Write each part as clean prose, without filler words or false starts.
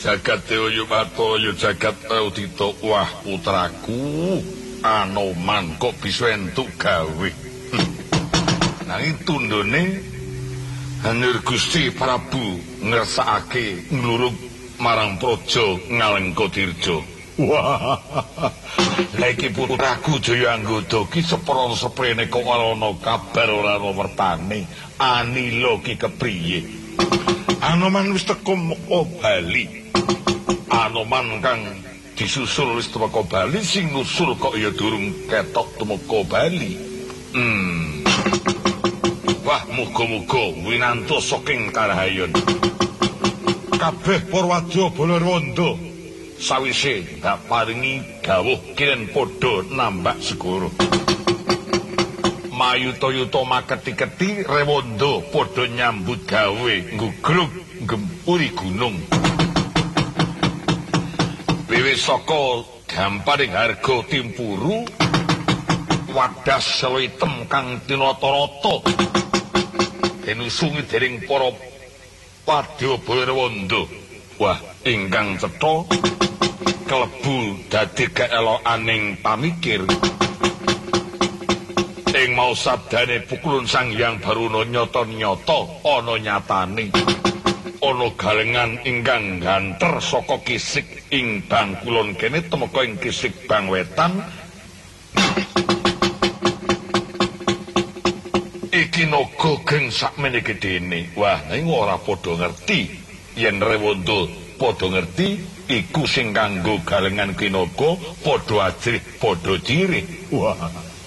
Jagat Dewa Batara jagat Audita. Wah putraku Anoman kok bisa entuk gawe. Nanging tundone Hanyur Gusti Prabu ngersakake nglurug marang praja Ngalengka Dirja. Wah, lha iki putraku Jaya Anggada ki sepro-seprene kok ana kabar ora ana wertane. Anila ki kepriye? Anoman wis teko Bali. Anoman kang disusul wis teko Bali, sing nusul kok ya durung ketok tumeka Bali. Wah, muga-muga winanto saking karahayon. Kabeh Purwadya Balarwanda sawise ndak paringi dawuh kiren padha nambak segara. Mayuta-yuta maketi-keti Rewanda padha nyambut gawe nggugrug ngempuri gunung. Wiwit saka gamparing harga timpuru wadas selo item kang tinata-rata dinusungi dening para Wadya Balarwanda. Wah, ingkang cetha klebu dadi keelokaning pamikir. Ing mau sabdane pukulun Sang Hyang Baruna nyata-nyata ana nyatane. Ana galengan ingkang ganter saka Kisik ing Bangkulon kene temeka ing Kisik Bang Wetan. Iki naga geng sakmene gedene. Wah, ning ora padha ngerti yen Rewanda padha ngerti iku sing kanggo galengan kinaga padha ajrih padha cirih. Wah.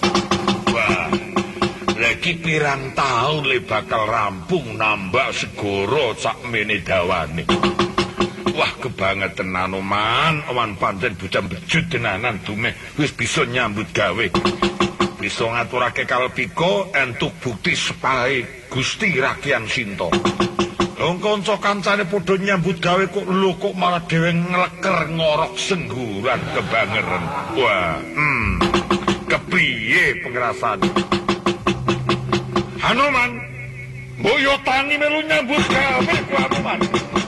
Lagi pirang taun le bakal rampung nambak segara sakmene dawane. Wah, kebangetan Anoman, awan pancen bocah bejut tenanan dumeh wis bisa nyambut gawe. Bisa ngaturake kalpika entuk bukti sepahe Gusti Rakyan Sinta. Wong kanca kancane padha nyambut gawe kok lho kok malah dhewe ngleker ngorok sengguran kebangeren. Wah, kepriye pengrasane? Anoman, mbok yo tangi melu nyambut gawe ku Anoman.